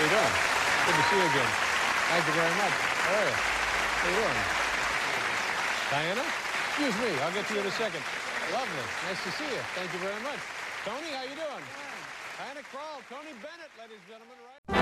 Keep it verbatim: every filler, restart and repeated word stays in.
you doing? Good to see you again. Thank you very much. How are you? How you doing? Diana? Excuse me. I'll get to you in a second. Lovely. Nice to see you. Thank you very much. Tony, how you doing? Diana Krall, Tony Bennett, ladies and gentlemen. Right.